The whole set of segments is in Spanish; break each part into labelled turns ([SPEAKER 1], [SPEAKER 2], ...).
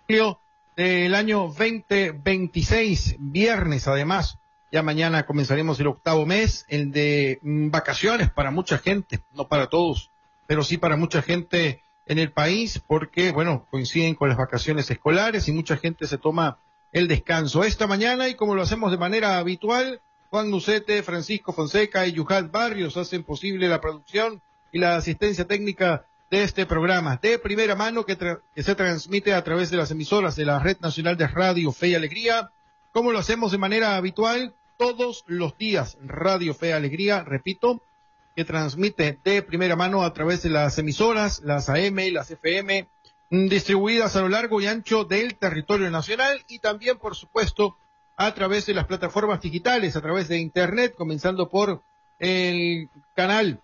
[SPEAKER 1] del año 2026, viernes además. Ya mañana comenzaremos el octavo mes, el de vacaciones para mucha gente, no para todos, pero sí para mucha gente en el país, porque, bueno, coinciden con las vacaciones escolares y mucha gente se toma el descanso. Esta mañana, y como lo hacemos de manera habitual, Juan Nucete, Francisco Fonseca y Yuhat Barrios hacen posible la producción y la asistencia técnica de este programa de primera mano que se transmite a través de las emisoras de la Red Nacional de Radio Fe y Alegría, como lo hacemos de manera habitual todos los días. Radio Fe y Alegría, repito, que transmite de primera mano a través de las emisoras, las AM, las FM, distribuidas a lo largo y ancho del territorio nacional, y también, por supuesto, a través de las plataformas digitales, a través de Internet, comenzando por el canal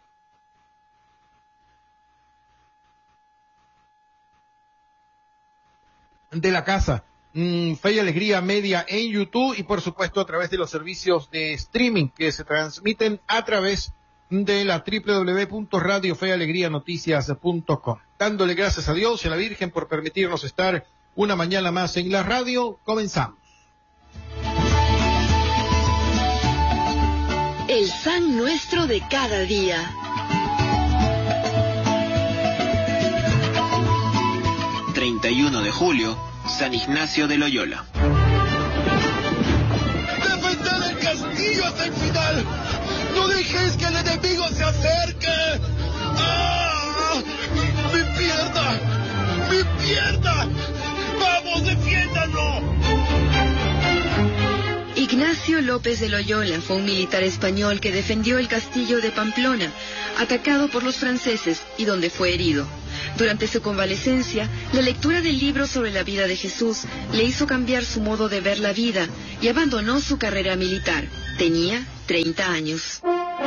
[SPEAKER 1] de la casa, Fe y Alegría Media en YouTube, y por supuesto a través de los servicios de streaming que se transmiten a través de la www.radiofealegrianoticias.com. Dándole gracias a Dios y a la Virgen por permitirnos estar una mañana más en la radio. Comenzamos.
[SPEAKER 2] El San Nuestro de cada día.
[SPEAKER 3] De julio, San Ignacio de Loyola.
[SPEAKER 4] ¡Defender el castillo hasta el final! ¡No dejes que el enemigo se acerque! ¡Ah! ¡Mi pierna! ¡Mi pierna! ¡Vamos, defiéndanlo!
[SPEAKER 2] Ignacio López de Loyola fue un militar español que defendió el castillo de Pamplona, atacado por los franceses y donde fue herido. Durante su convalecencia, la lectura del libro sobre la vida de Jesús le hizo cambiar su modo de ver la vida y abandonó su carrera militar. Tenía 30 años.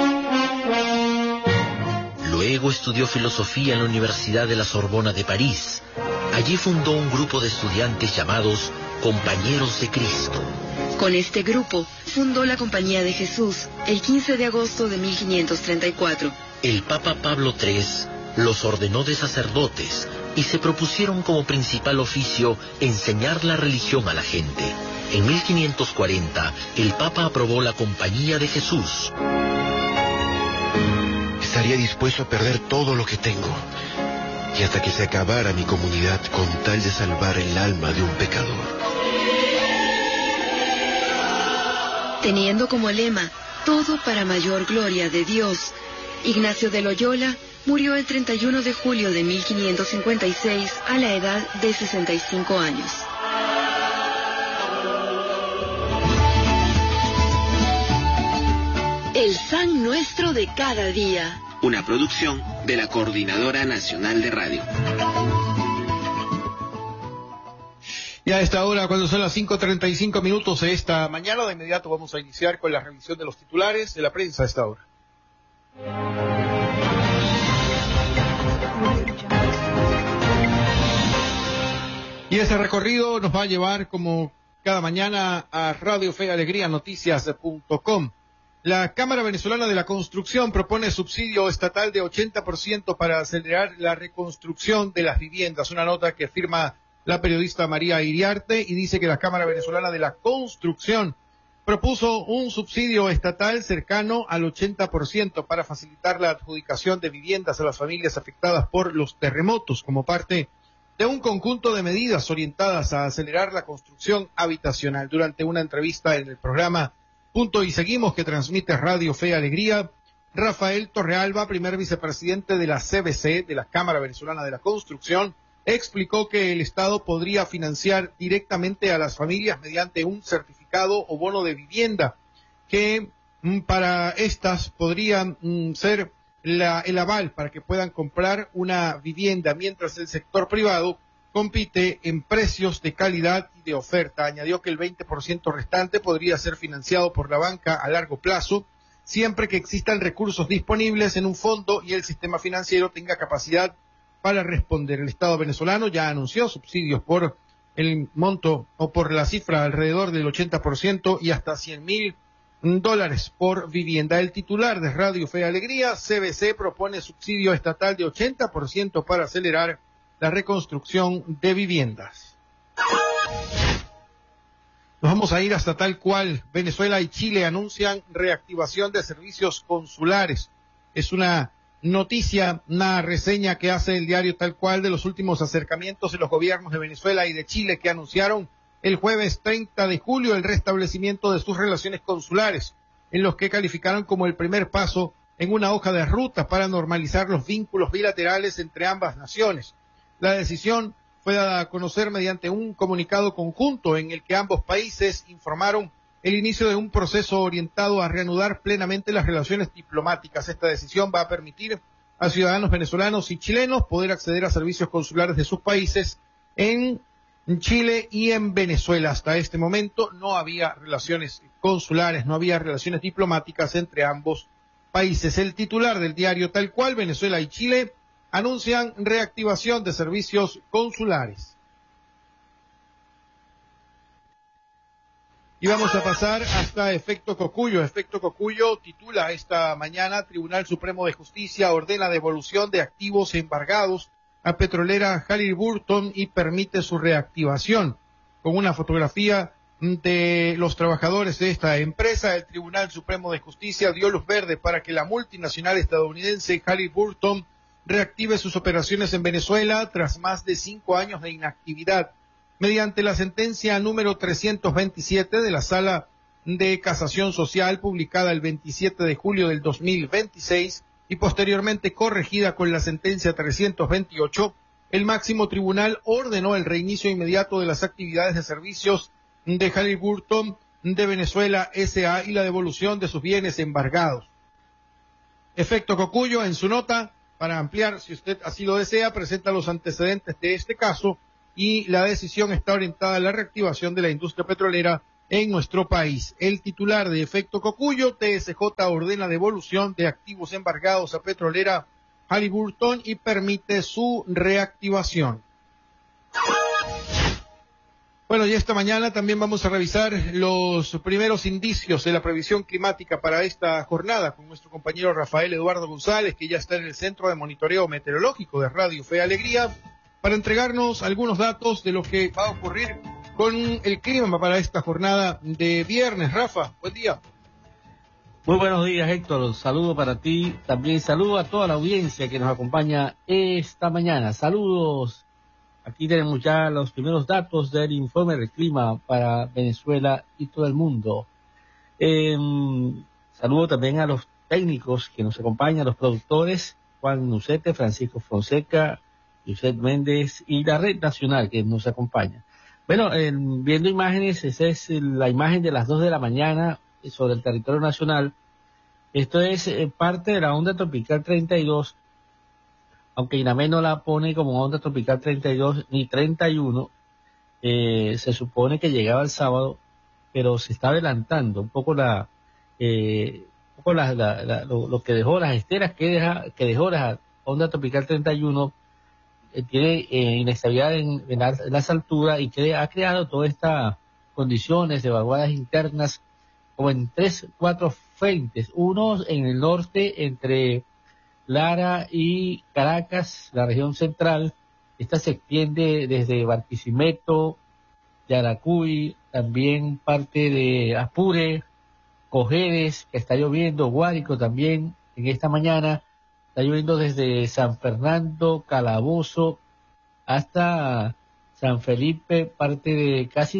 [SPEAKER 5] Luego estudió filosofía en la Universidad de la Sorbona de París. Allí fundó un grupo de estudiantes llamados Compañeros de Cristo.
[SPEAKER 2] Con este grupo fundó la Compañía de Jesús el 15 de agosto de 1534.
[SPEAKER 5] El Papa Pablo III los ordenó de sacerdotes y se propusieron como principal oficio enseñar la religión a la gente. En 1540, el Papa aprobó la Compañía de Jesús.
[SPEAKER 6] Estaría dispuesto a perder todo lo que tengo, y hasta que se acabara mi comunidad con tal de salvar el alma de un pecador.
[SPEAKER 2] Teniendo como lema, todo para mayor gloria de Dios, Ignacio de Loyola murió el 31 de julio de 1556 a la edad de 65 años. El San Nuestro de cada día.
[SPEAKER 3] Una producción de la Coordinadora Nacional de Radio.
[SPEAKER 1] Y a esta hora, cuando son las 5:35 de esta mañana, de inmediato vamos a iniciar con la revisión de los titulares de la prensa a esta hora. Y ese recorrido nos va a llevar, como cada mañana, a Radio Fe y Alegría Noticias.com. La Cámara Venezolana de la Construcción propone subsidio estatal de 80% para acelerar la reconstrucción de las viviendas. Una nota que firma la periodista María Iriarte y dice que la Cámara Venezolana de la Construcción propuso un subsidio estatal cercano al 80% para facilitar la adjudicación de viviendas a las familias afectadas por los terremotos, como parte de un conjunto de medidas orientadas a acelerar la construcción habitacional. Durante una entrevista en el programa Punto y Seguimos, que transmite Radio Fe y Alegría, Rafael Torrealba, primer vicepresidente de la CVC, de la Cámara Venezolana de la Construcción, explicó que el Estado podría financiar directamente a las familias mediante un certificado o bono de vivienda, que para estas podrían ser el aval para que puedan comprar una vivienda, mientras el sector privado compite en precios de calidad y de oferta. Añadió que el 20% restante podría ser financiado por la banca a largo plazo, siempre que existan recursos disponibles en un fondo y el sistema financiero tenga capacidad para responder. El Estado venezolano ya anunció subsidios por el monto o por la cifra alrededor del 80% y hasta $100,000 por vivienda. El titular de Radio Fe y Alegría, CVC, propone subsidio estatal de 80% para acelerar la reconstrucción de viviendas. Nos vamos a ir hasta Tal Cual. Venezuela y Chile anuncian reactivación de servicios consulares. Es una noticia, una reseña que hace el diario Tal Cual de los últimos acercamientos de los gobiernos de Venezuela y de Chile que anunciaron el jueves 30 de julio el restablecimiento de sus relaciones consulares, en los que calificaron como el primer paso en una hoja de ruta para normalizar los vínculos bilaterales entre ambas naciones. La decisión fue dada a conocer mediante un comunicado conjunto en el que ambos países informaron el inicio de un proceso orientado a reanudar plenamente las relaciones diplomáticas. Esta decisión va a permitir a ciudadanos venezolanos y chilenos poder acceder a servicios consulares de sus países en Chile y en Venezuela. Hasta este momento no había relaciones consulares, no había relaciones diplomáticas entre ambos países. El titular del diario Tal Cual, Venezuela y Chile anuncian reactivación de servicios consulares. Y vamos a pasar hasta Efecto Cocuyo. Efecto Cocuyo titula esta mañana: Tribunal Supremo de Justicia ordena devolución de activos embargados a petrolera Halliburton y permite su reactivación. Con una fotografía de los trabajadores de esta empresa, el Tribunal Supremo de Justicia dio luz verde para que la multinacional estadounidense Halliburton reactive sus operaciones en Venezuela tras más de 5 años de inactividad. Mediante la sentencia número 327 de la Sala de Casación Social, publicada el 27 de julio del 2026 y posteriormente corregida con la sentencia 328, el máximo tribunal ordenó el reinicio inmediato de las actividades de servicios de Halliburton de Venezuela S.A. y la devolución de sus bienes embargados. Efecto Cocuyo, en su nota, para ampliar, si usted así lo desea, presenta los antecedentes de este caso y la decisión está orientada a la reactivación de la industria petrolera en nuestro país. El titular de Efecto Cocuyo, TSJ ordena devolución de activos embargados a petrolera Halliburton y permite su reactivación. Bueno, y esta mañana también vamos a revisar los primeros indicios de la previsión climática para esta jornada con nuestro compañero Rafael Eduardo González, que ya está en el Centro de Monitoreo Meteorológico de Radio Fe y Alegría, para entregarnos algunos datos de lo que va a ocurrir con el clima para esta jornada de viernes. Rafa, buen día.
[SPEAKER 7] Muy buenos días, Héctor. Un saludo para ti. También saludo a toda la audiencia que nos acompaña esta mañana. Saludos. Aquí tenemos ya los primeros datos del informe del clima para Venezuela y todo el mundo. Saludo también a los técnicos que nos acompañan, los productores, Juan Nucete, Francisco Fonseca, José Méndez y la Red Nacional que nos acompaña. Bueno, viendo imágenes, esa es la imagen de las 2 de la mañana sobre el territorio nacional. Esto es parte de la onda tropical 32, aunque INAME no la pone como onda tropical 32 ni 31, se supone que llegaba el sábado, pero se está adelantando un poco lo que dejó las esteras que dejó la onda tropical 31. Tiene inestabilidad en las alturas y ha creado todas estas condiciones de vaguadas internas como en 4 frentes, uno en el norte entre Lara y Caracas, la región central. Esta se extiende desde Barquisimeto, Yaracuy, también parte de Apure, Cojedes, que está lloviendo, Guárico también en esta mañana, está lloviendo desde San Fernando, Calabozo, hasta San Felipe, parte de casi